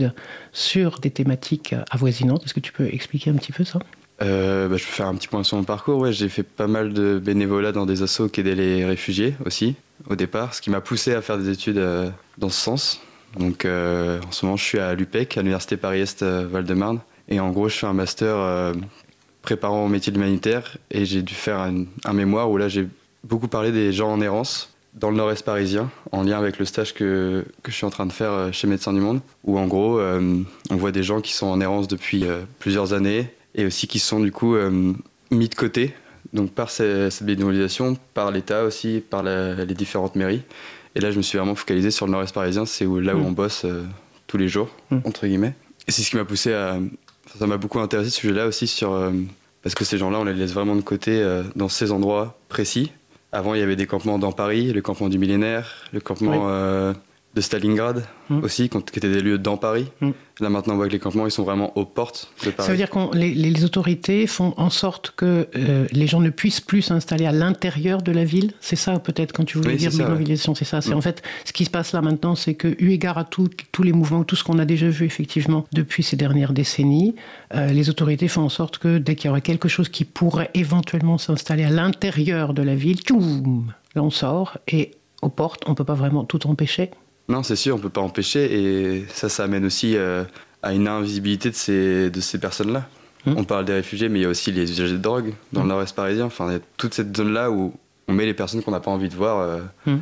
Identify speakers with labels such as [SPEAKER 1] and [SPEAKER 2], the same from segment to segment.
[SPEAKER 1] sur des thématiques avoisinantes. Est-ce que tu peux expliquer un petit peu ça ?
[SPEAKER 2] Je peux faire un petit point sur mon parcours. Ouais, j'ai fait pas mal de bénévolat dans des assos qui aidaient les réfugiés aussi, au départ, ce qui m'a poussé à faire des études dans ce sens. Donc en ce moment, je suis à l'UPEC, à l'Université Paris-Est Val-de-Marne. Et en gros, je fais un master préparant au métier de l'humanitaire. Et j'ai dû faire un mémoire où là, j'ai beaucoup parlé des gens en errance dans le nord-est parisien, en lien avec le stage que je suis en train de faire chez Médecins du Monde, où en gros, on voit des gens qui sont en errance depuis plusieurs années, et aussi qui sont du coup mis de côté, donc par cette bénévolisation, par l'État aussi, par les différentes mairies. Et là, je me suis vraiment focalisé sur le nord-est parisien, c'est là où on bosse tous les jours, entre guillemets. Et c'est ce qui m'a poussé à... Ça m'a beaucoup intéressé ce sujet-là aussi, parce que ces gens-là, on les laisse vraiment de côté dans ces endroits précis. Avant, il y avait des campements dans Paris, le campement du Millénaire, le campement de Stalingrad aussi, qui étaient des lieux dans Paris. Là, maintenant, on voit que les campements, ils sont vraiment aux portes de Paris.
[SPEAKER 1] Ça veut dire que les autorités font en sorte que les gens ne puissent plus s'installer à l'intérieur de la ville. C'est ça, peut-être, quand tu voulais dire mobilisation, c'est ça. C'est en fait, ce qui se passe là maintenant, c'est que, eu égard à tous les mouvements, tout ce qu'on a déjà vu, effectivement, depuis ces dernières décennies, les autorités font en sorte que, dès qu'il y aurait quelque chose qui pourrait éventuellement s'installer à l'intérieur de la ville, tchoum, là, on sort, et aux portes, on ne peut pas vraiment tout empêcher.
[SPEAKER 2] Non, c'est sûr, on ne peut pas empêcher, et ça amène aussi à une invisibilité de ces personnes-là. On parle des réfugiés, mais il y a aussi les usagers de drogue dans le nord-est parisien. Enfin, il y a toute cette zone-là où on met les personnes qu'on n'a pas envie de voir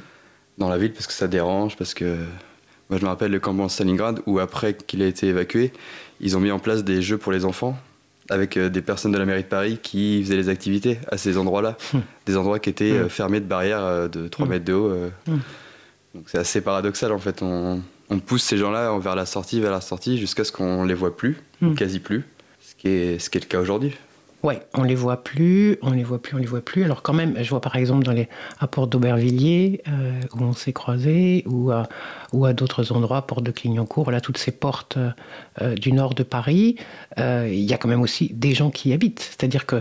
[SPEAKER 2] dans la ville parce que ça dérange, parce que... Moi, je me rappelle le campement de Stalingrad, où après qu'il a été évacué, ils ont mis en place des jeux pour les enfants, avec des personnes de la mairie de Paris qui faisaient les activités à ces endroits-là. Des endroits qui étaient fermés de barrières de 3 mètres de haut. Donc c'est assez paradoxal en fait, on pousse ces gens-là vers la sortie jusqu'à ce qu'on les voit plus, ou quasi plus, ce qui est le cas aujourd'hui.
[SPEAKER 1] Ouais, on les voit plus. Alors quand même, je vois par exemple à Porte d'Aubervilliers, où on s'est croisés, ou à d'autres endroits, Porte de Clignancourt, là, toutes ces portes du nord de Paris, il y a quand même aussi des gens qui y habitent. C'est-à-dire que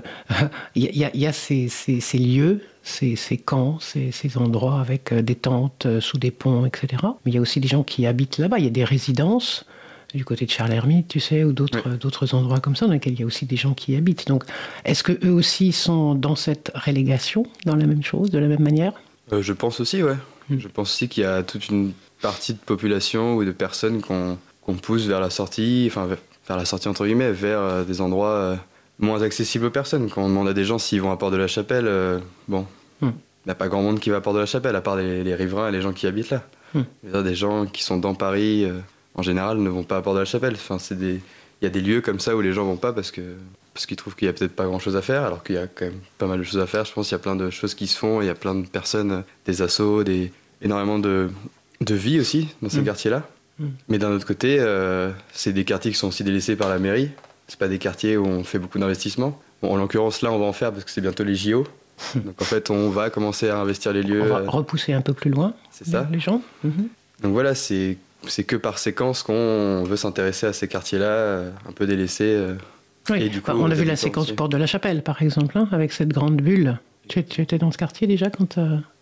[SPEAKER 1] y a ces lieux, ces camps, ces endroits avec des tentes sous des ponts, etc. Mais il y a aussi des gens qui habitent là-bas. Il y a des résidences du côté de Charles-Hermite, tu sais, ou d'autres endroits comme ça, dans lesquels il y a aussi des gens qui y habitent. Donc, est-ce qu'eux aussi sont dans cette relégation, dans la même chose, de la même manière ?
[SPEAKER 2] Je pense aussi, ouais. Je pense aussi qu'il y a toute une partie de population ou de personnes qu'on pousse vers la sortie, enfin, vers la sortie entre guillemets, vers des endroits moins accessibles aux personnes. Quand on demande à des gens s'ils vont à Port-de-la-Chapelle, il n'y a pas grand monde qui va à Port-de-la-Chapelle, à part les riverains et les gens qui habitent là. Des gens qui sont dans Paris... en général, ne vont pas à Port-de-la-Chapelle. Enfin, il y a des lieux comme ça où les gens vont pas parce qu'ils trouvent qu'il y a peut-être pas grand-chose à faire, alors qu'il y a quand même pas mal de choses à faire. Je pense qu'il y a plein de choses qui se font, il y a plein de personnes, des assos, énormément de vie aussi dans ces quartiers-là. Mais d'un autre côté, c'est des quartiers qui sont aussi délaissés par la mairie. C'est pas des quartiers où on fait beaucoup d'investissements. Bon, en l'occurrence, là, on va en faire parce que c'est bientôt les JO. Donc en fait, on va commencer à investir les lieux.
[SPEAKER 1] On va repousser un peu plus loin,
[SPEAKER 2] c'est ça.
[SPEAKER 1] Les gens.
[SPEAKER 2] Donc voilà, c'est que par séquence qu'on veut s'intéresser à ces quartiers-là, un peu délaissés.
[SPEAKER 1] Oui,
[SPEAKER 2] et du coup,
[SPEAKER 1] on a vu la séquence Porte de la Chapelle, par exemple, avec cette grande bulle. Tu étais dans ce quartier déjà quand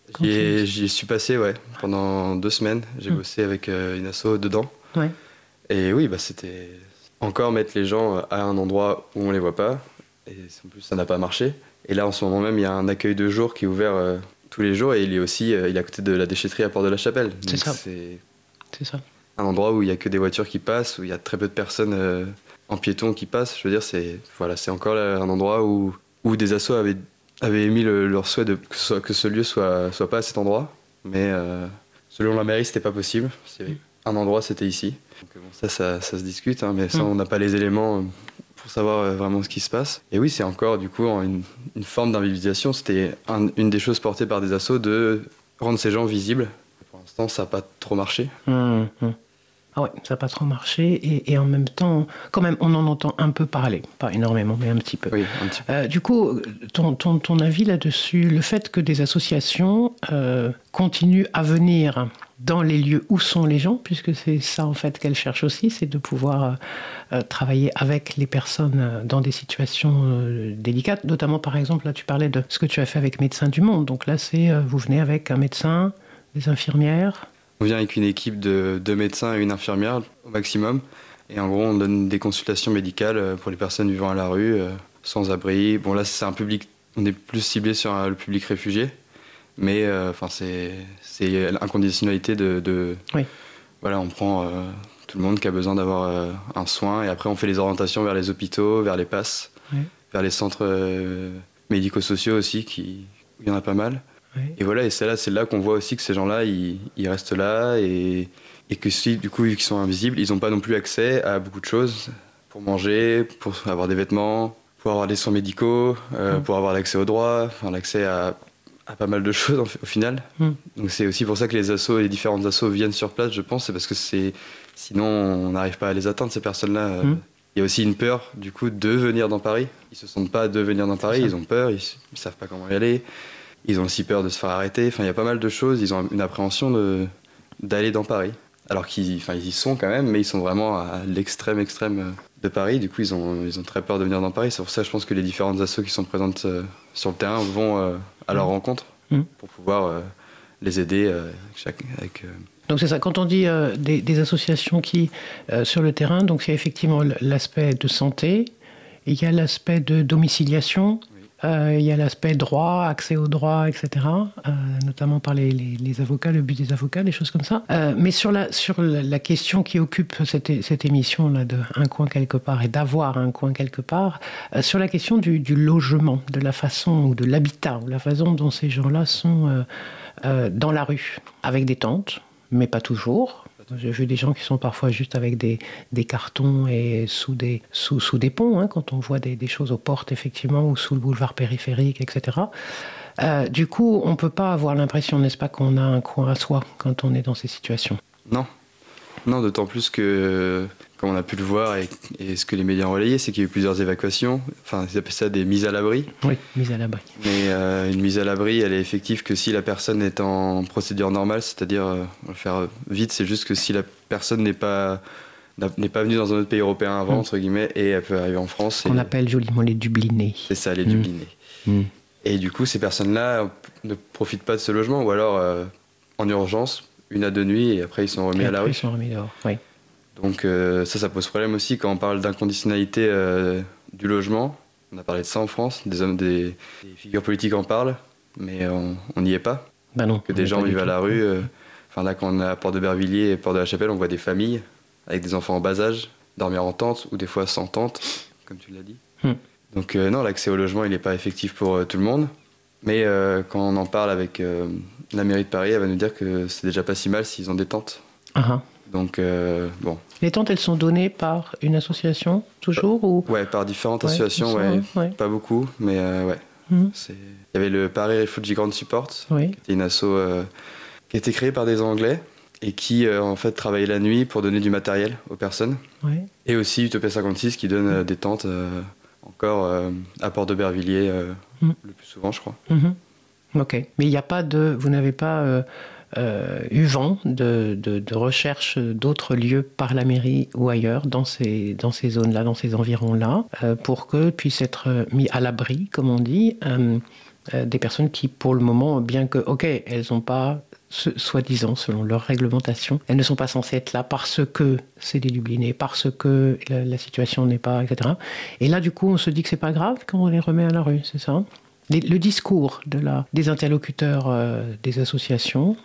[SPEAKER 2] J'y suis passé, ouais, pendant 2 semaines. J'ai bossé avec une asso dedans.
[SPEAKER 1] Ouais.
[SPEAKER 2] Et oui, c'était encore mettre les gens à un endroit où on les voit pas. Et en plus, ça n'a pas marché. Et là, en ce moment même, il y a un accueil de jour qui est ouvert tous les jours. Et il est à côté de la déchetterie à Porte de la Chapelle.
[SPEAKER 1] C'est ça.
[SPEAKER 2] C'est ça. Un endroit où il n'y a que des voitures qui passent, où il y a très peu de personnes en piéton qui passent. Je veux dire, c'est encore un endroit où des assos avaient émis leur souhait que ce lieu soit pas à cet endroit. Mais selon la mairie, c'était pas possible. S'il y avait un endroit, c'était ici. Donc bon, ça se discute, hein, mais ça, on n'a pas les éléments pour savoir vraiment ce qui se passe. Et oui, c'est encore du coup une forme d'invisibilisation. C'était une des choses portées par des assos de rendre ces gens visibles. Pour l'instant, ça n'a pas trop marché.
[SPEAKER 1] Ah ouais, ça n'a pas trop marché. Et en même temps, quand même, on en entend un peu parler. Pas énormément, mais un petit peu.
[SPEAKER 2] Oui, un petit peu.
[SPEAKER 1] Du coup, ton avis là-dessus, le fait que des associations continuent à venir dans les lieux où sont les gens, puisque c'est ça en fait qu'elles cherchent aussi, c'est de pouvoir travailler avec les personnes dans des situations délicates. Notamment, par exemple, là, tu parlais de ce que tu as fait avec Médecins du Monde. Donc là, vous venez avec un médecin, des infirmières,
[SPEAKER 2] On vient avec une équipe de 2 médecins et une infirmière au maximum. Et en gros, on donne des consultations médicales pour les personnes vivant à la rue, sans abri. Bon, là, c'est un public, on est plus ciblé sur le public réfugié. Mais c'est l'inconditionnalité
[SPEAKER 1] Oui.
[SPEAKER 2] Voilà, on prend tout le monde qui a besoin d'avoir un soin. Et après, on fait les orientations vers les hôpitaux, vers les PASS,
[SPEAKER 1] Oui.
[SPEAKER 2] vers les centres médico-sociaux aussi, il y en a pas mal.
[SPEAKER 1] Oui.
[SPEAKER 2] Et voilà, et c'est là qu'on voit aussi que ces gens-là, ils restent là et que si, du coup, vu qu'ils sont invisibles, ils n'ont pas non plus accès à beaucoup de choses pour manger, pour avoir des vêtements, pour avoir des soins médicaux, pour avoir l'accès aux droits, enfin, l'accès à pas mal de choses au final. Donc c'est aussi pour ça que les différentes assos viennent sur place, je pense, c'est parce que sinon on n'arrive pas à les atteindre, ces personnes-là. Il y a aussi une peur, du coup, de venir dans Paris. Ils se sentent pas de venir dans Paris, ils ont peur, ils savent pas comment y aller. Ils ont aussi peur de se faire arrêter. Enfin, il y a pas mal de choses. Ils ont une appréhension d'aller dans Paris. Alors qu'ils y sont quand même, mais ils sont vraiment à l'extrême de Paris. Du coup, ils ont très peur de venir dans Paris. C'est pour ça, je pense que les différentes assos qui sont présentes sur le terrain vont à leur rencontre pour pouvoir les aider
[SPEAKER 1] Donc c'est ça, quand on dit des associations qui, sur le terrain, donc il y a effectivement l'aspect de santé, il y a l'aspect de domiciliation, il y a l'aspect droit, accès aux droits, etc., notamment par les avocats, le but des avocats, des choses comme ça. Mais sur la question qui occupe cette émission-là de un coin quelque part et d'avoir un coin quelque part, sur la question du logement, de la façon, ou de l'habitat, ou la façon dont ces gens-là sont dans la rue, avec des tentes, mais pas toujours. J'ai vu des gens qui sont parfois juste avec des cartons et sous des ponts, hein, quand on voit des choses aux portes, effectivement, ou sous le boulevard périphérique, etc. Du coup, on ne peut pas avoir l'impression, n'est-ce pas, qu'on a un coin à soi quand on est dans ces situations.
[SPEAKER 2] Non, d'autant plus que, comme on a pu le voir et ce que les médias ont relayé, c'est qu'il y a eu plusieurs évacuations. Enfin, ils appellent ça des mises à l'abri.
[SPEAKER 1] Oui, mise à l'abri.
[SPEAKER 2] Mais une mise à l'abri, elle est effective que si la personne est en procédure normale, c'est-à-dire, on va le faire vite, c'est juste que si la personne n'est pas venue dans un autre pays européen avant, entre guillemets, et elle peut arriver en France.
[SPEAKER 1] On appelle joliment les Dublinés.
[SPEAKER 2] C'est ça, les Dublinés. Et du coup, ces personnes-là ne profitent pas de ce logement, ou alors en urgence, 1 à 2 nuits, et après ils sont remis à la rue.
[SPEAKER 1] Ils sont remis dehors, oui.
[SPEAKER 2] Donc ça pose problème aussi quand on parle d'inconditionnalité du logement. On a parlé de ça en France, des figures politiques en parlent, mais on n'y est pas.
[SPEAKER 1] Bah non.
[SPEAKER 2] Que des gens vivent à la rue. Enfin là, quand on est à Port-de-Bervilliers et Port-de-la-Chapelle, on voit des familles avec des enfants en bas âge, dormir en tente, ou des fois sans tente, comme tu l'as dit. Donc non, l'accès au logement, il n'est pas effectif pour tout le monde. Mais quand on en parle avec la mairie de Paris, elle va nous dire que c'est déjà pas si mal s'ils ont des tentes. Donc bon.
[SPEAKER 1] Les tentes, elles sont données par une association, toujours ou...
[SPEAKER 2] Ouais, par différentes associations, ouais. Pas beaucoup, mais ouais. Il y avait le Paris Refugee Grand Support, qui était une asso qui a été créée par des Anglais et qui en fait travaillait la nuit pour donner du matériel aux personnes. Et aussi Utopia 56 qui donne des tentes encore à Port-de-Bervilliers le plus souvent, je crois.
[SPEAKER 1] Ok, mais il n'y a pas vous n'avez pas eu vent de recherche d'autres lieux par la mairie ou ailleurs dans ces zones-là, dans ces environs-là, pour que puissent être mis à l'abri, comme on dit, des personnes qui, pour le moment, bien que, ok, elles n'ont pas, soi-disant, selon leur réglementation, elles ne sont pas censées être là parce que c'est des Dublinés, parce que la situation n'est pas, etc. Et là, du coup, on se dit que c'est pas grave quand on les remet à la rue, c'est ça ? Le discours des interlocuteurs des associations,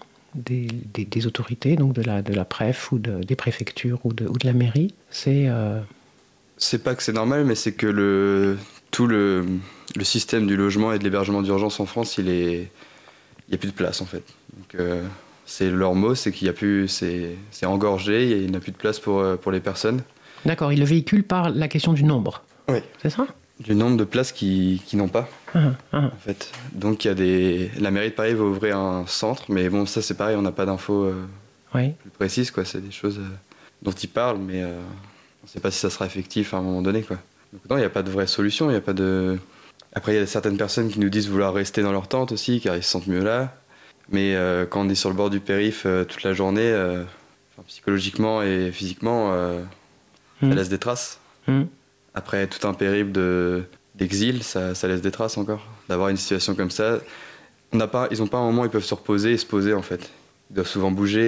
[SPEAKER 1] des autorités, donc de la préf ou des préfectures ou de la mairie, c'est...
[SPEAKER 2] C'est pas que c'est normal, mais c'est que tout le système du logement et de l'hébergement d'urgence en France, il n'y a plus de place en fait. Donc, c'est leur mot, c'est qu'il y a plus, c'est engorgé, il n'y a plus de place pour les personnes.
[SPEAKER 1] D'accord, ils le véhiculent par la question du nombre.
[SPEAKER 2] Oui.
[SPEAKER 1] C'est ça ?
[SPEAKER 2] Du nombre de places qui n'ont pas, en fait. Donc, la mairie de Paris va ouvrir un centre, mais bon, ça c'est pareil, on n'a pas d'infos plus précises, quoi. C'est des choses dont ils parlent, mais on ne sait pas si ça sera effectif à un moment donné, quoi. Donc non, il n'y a pas de vraie solution, il n'y a pas de... Après, il y a certaines personnes qui nous disent vouloir rester dans leur tente aussi, car ils se sentent mieux là. Mais quand on est sur le bord du périph' toute la journée, psychologiquement et physiquement, ça laisse des traces. Après tout un périple d'exil, ça laisse des traces encore. D'avoir une situation comme ça, ils n'ont pas un moment où ils peuvent se reposer et se poser en fait. Ils doivent souvent bouger,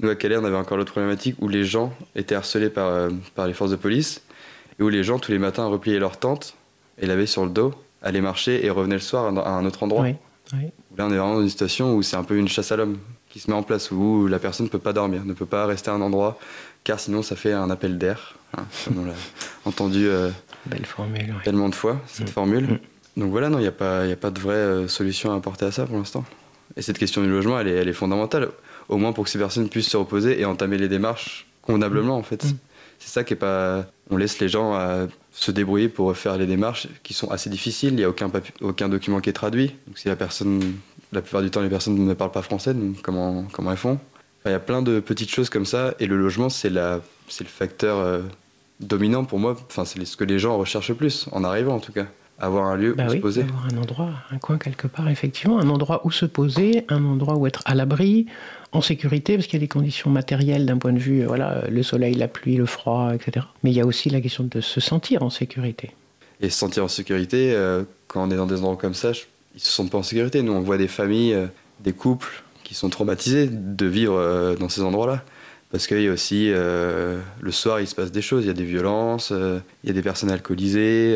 [SPEAKER 2] Nous, à Calais, on avait encore l'autre problématique où les gens étaient harcelés par les forces de police et où les gens, tous les matins, repliaient leur tente et l'avaient sur le dos, allaient marcher et revenaient le soir à un autre endroit.
[SPEAKER 1] Oui, oui.
[SPEAKER 2] Là, on est vraiment dans une situation où c'est un peu une chasse à l'homme qui se met en place, où la personne ne peut pas dormir, ne peut pas rester à un endroit, car sinon ça fait un appel d'air, hein, comme on l'a entendu
[SPEAKER 1] Belle formule, oui.
[SPEAKER 2] tellement de fois, cette formule. Donc voilà, non, il n'y a pas de vraie solution à apporter à ça pour l'instant. Et cette question du logement, elle est fondamentale, au moins pour que ces personnes puissent se reposer et entamer les démarches convenablement, en fait. C'est ça qui est pas... On laisse les gens se débrouiller pour faire les démarches qui sont assez difficiles, il n'y a aucun document qui est traduit. Donc si la plupart du temps, les personnes ne parlent pas français, donc comment elles font? Enfin, il y a plein de petites choses comme ça, et le logement, c'est le facteur dominant pour moi. Enfin, c'est ce que les gens recherchent le plus, en arrivant en tout cas. Avoir un lieu où se poser.
[SPEAKER 1] Avoir un endroit, un coin quelque part, effectivement. Un endroit où se poser, un endroit où être à l'abri, en sécurité, parce qu'il y a des conditions matérielles d'un point de vue, voilà, le soleil, la pluie, le froid, etc. Mais il y a aussi la question de se sentir en sécurité.
[SPEAKER 2] Et se sentir en sécurité, quand on est dans des endroits comme ça, ils se sentent pas en sécurité. Nous, on voit des familles, des couples qui sont traumatisés de vivre dans ces endroits-là. Parce qu'il y a aussi, le soir, il se passe des choses. Il y a des violences, il y a des personnes alcoolisées.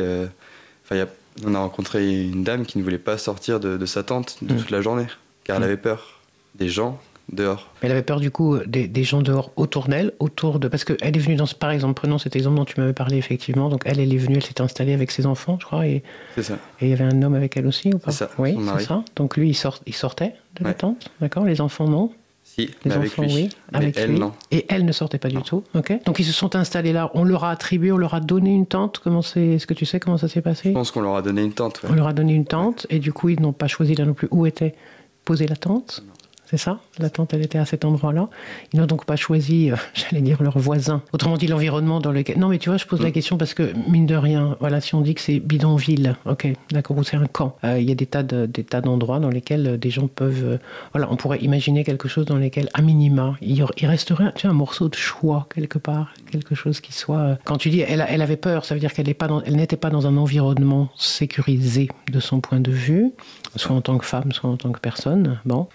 [SPEAKER 2] On a rencontré une dame qui ne voulait pas sortir de sa tente de toute la journée, car elle avait peur des gens dehors.
[SPEAKER 1] Elle avait peur du coup des gens dehors autour d'elle, parce qu'elle est venue par exemple, prenons cet exemple dont tu m'avais parlé effectivement, donc elle est venue, elle s'était installée avec ses enfants, je crois,
[SPEAKER 2] c'est ça.
[SPEAKER 1] Et il y avait un homme avec elle aussi ou pas?
[SPEAKER 2] C'est ça.
[SPEAKER 1] Oui, c'est ça. Donc lui, il sortait de la tente, d'accord. Les enfants non.
[SPEAKER 2] Si,
[SPEAKER 1] les
[SPEAKER 2] mais
[SPEAKER 1] enfants,
[SPEAKER 2] avec lui.
[SPEAKER 1] Oui,
[SPEAKER 2] mais
[SPEAKER 1] avec
[SPEAKER 2] elle,
[SPEAKER 1] lui.
[SPEAKER 2] non.
[SPEAKER 1] Et elle ne sortait pas du tout. Okay. Donc ils se sont installés là. On leur a attribué, on leur a donné une tente. Est-ce que tu sais comment ça s'est passé?
[SPEAKER 2] Je pense qu'on leur a donné une tente. Ouais.
[SPEAKER 1] On leur a donné une tente et du coup ils n'ont pas choisi là non plus où était posée la tente. Non. C'est ça? La tente, elle était à cet endroit-là. Ils n'ont donc pas choisi, j'allais dire, leur voisin. Autrement dit, l'environnement dans lequel... Non, mais tu vois, je pose la question parce que, mine de rien, voilà, si on dit que c'est bidonville, ok, d'accord, ou c'est un camp, il y a des tas d'endroits dans lesquels des gens peuvent... voilà, on pourrait imaginer quelque chose dans lesquels, à minima, il resterait, tu vois, un morceau de choix, quelque part, quelque chose qui soit... Quand tu dis, elle avait peur, ça veut dire qu'elle n'était pas dans un environnement sécurisé de son point de vue, soit en tant que femme, soit en tant que personne, bon...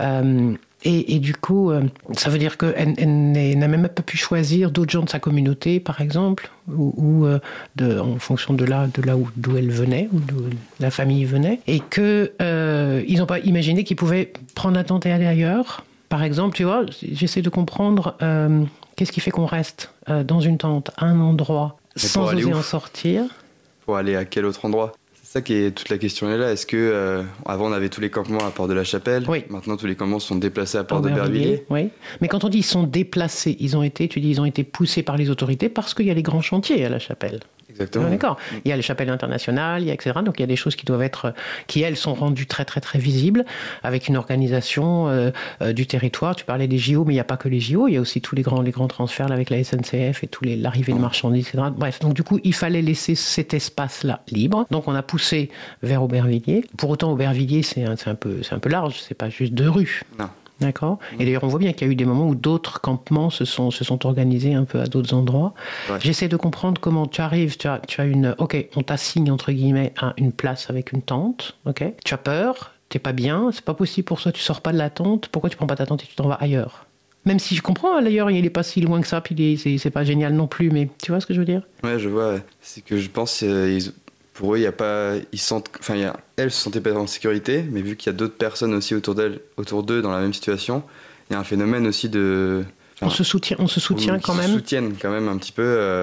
[SPEAKER 1] Et du coup, ça veut dire qu'elle n'a même pas pu choisir d'autres gens de sa communauté, par exemple, ou en fonction de là d'où elle venait, ou d'où la famille venait, et qu'ils n'ont pas imaginé qu'ils pouvaient prendre la tente et aller ailleurs. Par exemple, tu vois, j'essaie de comprendre qu'est-ce qui fait qu'on reste dans une tente, à un endroit, sans oser en sortir.
[SPEAKER 2] Pour aller à quel autre endroit? C'est ça qui est toute la question est là. Est-ce que avant on avait tous les campements à Port-de-la-Chapelle,
[SPEAKER 1] oui.
[SPEAKER 2] Maintenant tous les campements sont déplacés à Port-d'Aubervilliers.
[SPEAKER 1] Oui. Mais quand on dit ils sont déplacés, ils ont été poussés par les autorités parce qu'il y a les grands chantiers à la Chapelle.
[SPEAKER 2] Exactement.
[SPEAKER 1] Ah, d'accord. Il y a les chapelles internationales, il y a etc. Donc il y a des choses qui elles sont rendues très très très visibles avec une organisation du territoire. Tu parlais des JO, mais il n'y a pas que les JO. Il y a aussi tous les grands transferts là, avec la SNCF et l'arrivée de marchandises, etc. Bref, donc du coup il fallait laisser cet espace-là libre. Donc on a poussé vers Aubervilliers. Pour autant Aubervilliers c'est un peu large. C'est pas juste 2 rues. Non. D'accord. Et d'ailleurs, on voit bien qu'il y a eu des moments où d'autres campements se sont organisés un peu à d'autres endroits. Ouais. J'essaie de comprendre comment tu arrives. Tu as on t'assigne entre guillemets une place avec une tente. Ok. Tu as peur, t'es pas bien, c'est pas possible pour toi, tu sors pas de la tente. Pourquoi tu prends pas ta tente et tu t'en vas ailleurs? Même si je comprends, d'ailleurs, il est pas si loin que ça, puis c'est pas génial non plus. Mais tu vois ce que je veux dire?
[SPEAKER 2] Ouais, je vois. C'est que je pense pour eux, il y a pas, ils sentent, elles se sentaient pas en sécurité, mais vu qu'il y a d'autres personnes aussi autour d'eux dans la même situation, il y a un phénomène aussi de.
[SPEAKER 1] On se soutient quand même.
[SPEAKER 2] Ils se soutiennent quand même un petit peu.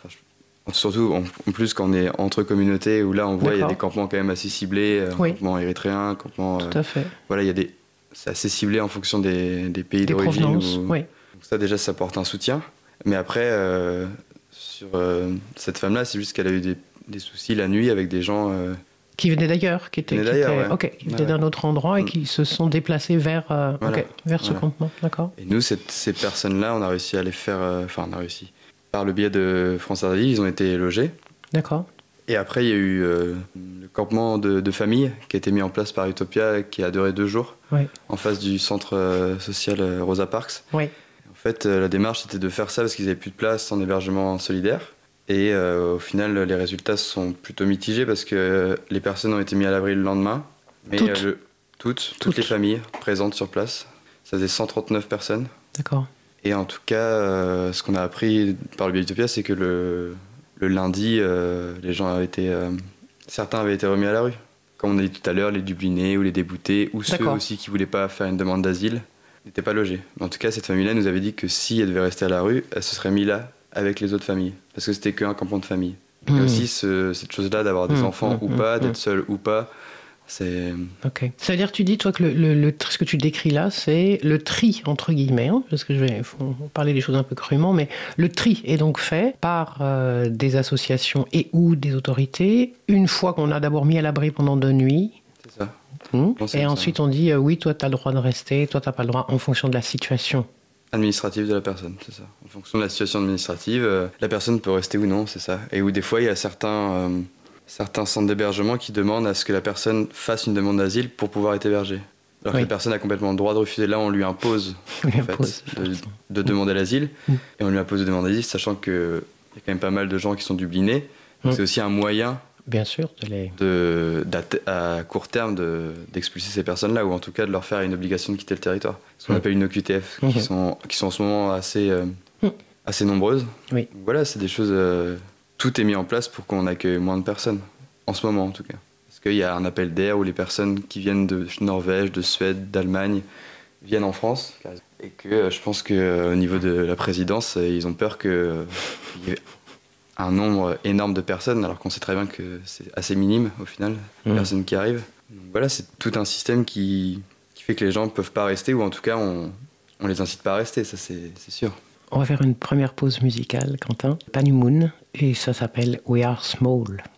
[SPEAKER 2] Surtout en plus quand on est entre communautés où là on voit il y a des campements quand même assez ciblés, campements érythréens, campements.
[SPEAKER 1] Tout à fait.
[SPEAKER 2] Voilà, c'est assez ciblé en fonction des pays d'origine.
[SPEAKER 1] Oui.
[SPEAKER 2] Donc ça déjà ça porte un soutien. Mais après sur cette femme-là, c'est juste qu'elle a eu des soucis la nuit avec des gens
[SPEAKER 1] qui venaient d'ailleurs, qui venaient d'un autre endroit et qui se sont déplacés vers ce campement, d'accord.
[SPEAKER 2] Et nous, ces personnes-là, on a réussi à les faire, par le biais de France Ardilly, ils ont été logés.
[SPEAKER 1] D'accord.
[SPEAKER 2] Et après, il y a eu le campement de famille qui a été mis en place par Utopia, qui a duré 2 jours, en face du centre social Rosa Parks.
[SPEAKER 1] Oui.
[SPEAKER 2] En fait, la démarche, c'était de faire ça parce qu'ils n'avaient plus de place en hébergement solidaire. Et au final, les résultats sont plutôt mitigés parce que les personnes ont été mises à l'abri le lendemain. Mais toutes les familles présentes sur place, ça faisait 139 personnes.
[SPEAKER 1] D'accord.
[SPEAKER 2] Et en tout cas, ce qu'on a appris par le biais d'Utopia, c'est que le lundi, les gens avaient été... certains avaient été remis à la rue. Comme on a dit tout à l'heure, les Dublinés ou les déboutés, ou ceux aussi qui ne voulaient pas faire une demande d'asile, n'étaient pas logés. Mais en tout cas, cette famille-là nous avait dit que si elle devait rester à la rue, elle se serait mise là avec les autres familles. Parce que c'était qu'un campement de famille. Il y a aussi cette chose-là d'avoir des enfants ou pas, d'être seul ou pas. C'est...
[SPEAKER 1] Ok. Ça veut dire, tu dis, toi, que ce que tu décris là, c'est le tri, entre guillemets, hein, parce que faut parler des choses un peu crûment, mais le tri est donc fait par des associations et ou des autorités, une fois qu'on a d'abord mis à l'abri pendant 2 nuits.
[SPEAKER 2] C'est ça.
[SPEAKER 1] Et ensuite, on dit, oui, toi, tu as le droit de rester, toi, tu n'as pas le droit, en fonction de la situation
[SPEAKER 2] administrative de la personne, c'est ça. En fonction de la situation administrative, la personne peut rester ou non, c'est ça. Et où des fois, il y a certains centres d'hébergement qui demandent à ce que la personne fasse une demande d'asile pour pouvoir être hébergée. Alors que la personne a complètement le droit de refuser. Là, on lui impose, de demander l'asile. Et on lui impose de demander l'asile, sachant qu'il y a quand même pas mal de gens qui sont dublinés. Donc c'est aussi un moyen,
[SPEAKER 1] bien sûr,
[SPEAKER 2] à court terme, d'expulser ces personnes-là, ou en tout cas de leur faire une obligation de quitter le territoire. Ce qu'on appelle une OQTF, qui sont en ce moment assez nombreuses.
[SPEAKER 1] Oui.
[SPEAKER 2] Donc voilà, c'est des choses... tout est mis en place pour qu'on accueille moins de personnes, en ce moment en tout cas. Parce qu'il y a un appel d'air où les personnes qui viennent de Norvège, de Suède, d'Allemagne viennent en France. Et que je pense qu'au niveau de la présidence, ils ont peur qu'il y ait un nombre énorme de personnes, alors qu'on sait très bien que c'est assez minime au final, les personnes qui arrivent. Donc voilà, c'est tout un système qui fait que les gens ne peuvent pas rester, ou en tout cas on les incite pas à rester, ça c'est sûr.
[SPEAKER 1] On va faire une première pause musicale, Quentin. Panic Moon, et ça s'appelle We Are Small.